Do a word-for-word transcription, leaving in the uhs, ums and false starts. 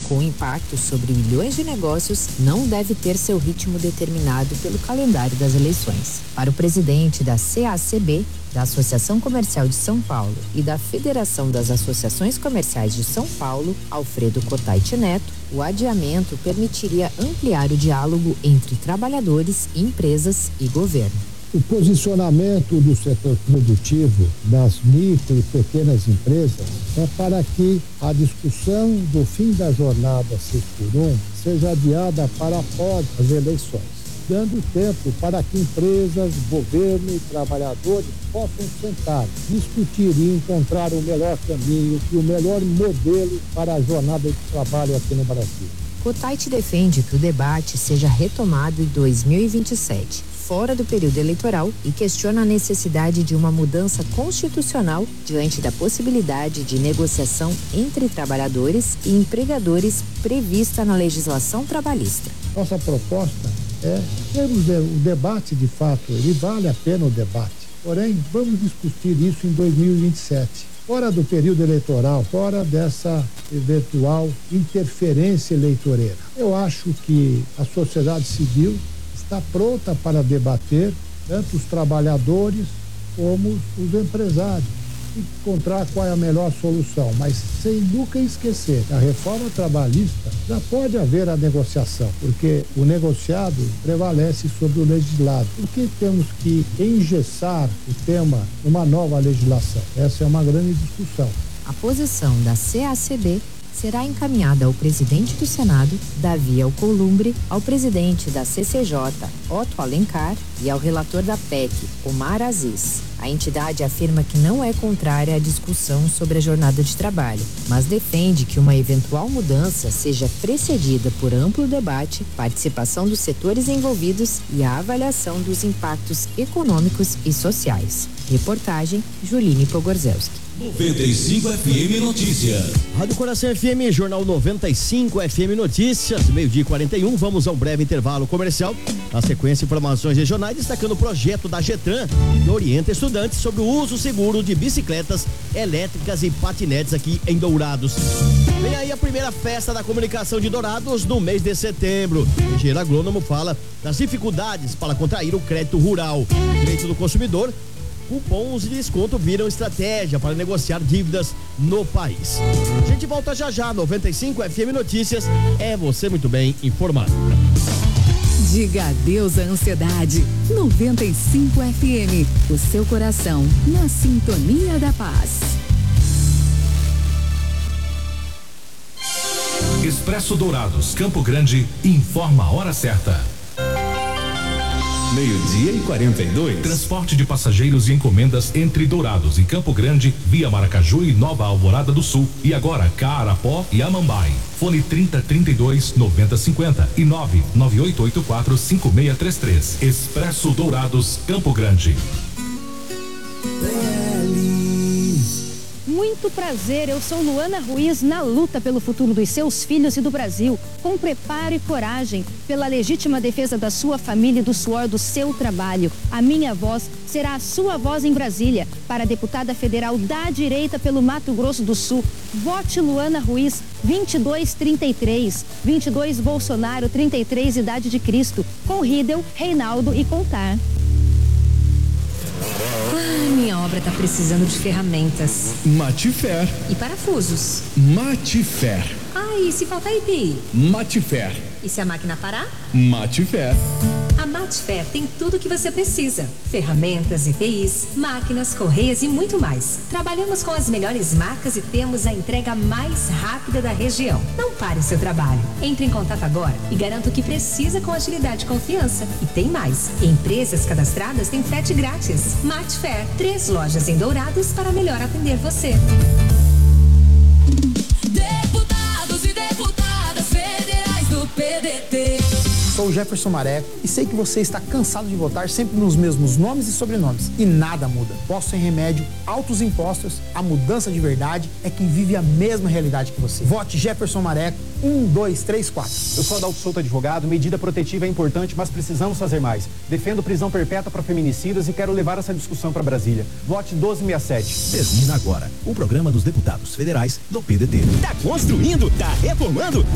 com impacto sobre milhões de negócios, não deve ter seu ritmo determinado pelo calendário das eleições. Para o presidente da C A C B, da Associação Comercial de São Paulo e da Federação das Associações Comerciais de São Paulo, Alfredo Cotait Neto, o adiamento permitiria ampliar o diálogo entre trabalhadores, empresas e governo. O posicionamento do setor produtivo das micro e pequenas empresas é para que a discussão do fim da jornada seis por um seja adiada para após as eleições, dando tempo para que empresas, governo e trabalhadores possam sentar, discutir e encontrar o melhor caminho e o melhor modelo para a jornada de trabalho aqui no Brasil. Cotait defende que o debate seja retomado em dois mil e vinte e sete, fora do período eleitoral, e questiona a necessidade de uma mudança constitucional diante da possibilidade de negociação entre trabalhadores e empregadores prevista na legislação trabalhista. Nossa proposta é termos o debate de fato, ele vale a pena o debate. Porém, vamos discutir isso em dois mil e vinte e sete, fora do período eleitoral, fora dessa eventual interferência eleitoreira. Eu acho que a sociedade civil está pronta para debater tanto os trabalhadores como os empresários, encontrar qual é a melhor solução, mas sem nunca esquecer que a reforma trabalhista já pode haver a negociação, porque o negociado prevalece sobre o legislado. Por que temos que engessar o tema numa nova legislação? Essa é uma grande discussão. A posição da C A C B será encaminhada ao presidente do Senado, Davi Alcolumbre, ao presidente da C C J, Otto Alencar, e ao relator da P E C, Omar Aziz. A entidade afirma que não é contrária à discussão sobre a jornada de trabalho, mas defende que uma eventual mudança seja precedida por amplo debate, participação dos setores envolvidos e a avaliação dos impactos econômicos e sociais. Reportagem, Juline Pogorzelski. noventa e cinco F M Notícias. Rádio Coração F M, Jornal noventa e cinco F M Notícias, meio-dia e quarenta e um. Vamos ao breve intervalo comercial. Na sequência, informações regionais, destacando o projeto da Getran, que orienta estudantes sobre o uso seguro de bicicletas elétricas e patinetes aqui em Dourados. Vem aí a primeira festa da comunicação de Dourados no mês de setembro. O engenheiro agrônomo fala das dificuldades para contrair o crédito rural. Direito do consumidor. Cupons de desconto viram estratégia para negociar dívidas no país. A gente volta já já, noventa e cinco F M Notícias, é você muito bem informado. Diga adeus à ansiedade. noventa e cinco F M, o seu coração na sintonia da paz. Expresso Dourados, Campo Grande, informa a hora certa. Meio-dia e quarenta e dois. Transporte de passageiros e encomendas entre Dourados e Campo Grande, via Maracaju e Nova Alvorada do Sul. E agora Carapó e Amambai. Fone trinta, trinta e dois, noventa, cinquenta e nove nove oito oito quatro, cinco seis três três. Expresso Dourados, Campo Grande. Muito prazer, eu sou Luana Ruiz na luta pelo futuro dos seus filhos e do Brasil, com preparo e coragem, pela legítima defesa da sua família e do suor do seu trabalho. A minha voz será a sua voz em Brasília, para a deputada federal da direita pelo Mato Grosso do Sul. Vote Luana Ruiz, vinte e dois trinta e três, vinte e dois Bolsonaro, trinta e três Idade de Cristo, com Riedel, Reinaldo e Contar. Ah, minha obra tá precisando de ferramentas. Matifer. E parafusos. Matifer. Ah, e se faltar I P I? Matifer. E se a máquina parar? Matifer. A Matifer tem tudo o que você precisa. Ferramentas, I P Is, máquinas, correias e muito mais. Trabalhamos com as melhores marcas e temos a entrega mais rápida da região. Não pare o seu trabalho. Entre em contato agora e garanta o que precisa com agilidade e confiança. E tem mais. Empresas cadastradas têm frete grátis. Matifer, três lojas em Dourados para melhor atender você. Deputados e deputadas federais do P D T. Sou Jefferson Mareco e sei que você está cansado de votar sempre nos mesmos nomes e sobrenomes. E nada muda. Posto sem remédio, altos impostos, a mudança de verdade é quem vive a mesma realidade que você. Vote Jefferson Mareco, um, dois, três, quatro. Eu sou Adalto Souto, advogado. Medida protetiva é importante, mas precisamos fazer mais. Defendo prisão perpétua para feminicidas e quero levar essa discussão para Brasília. Vote doze sessenta e sete. Termina agora o programa dos deputados federais do P D T. Tá construindo? Tá reformando?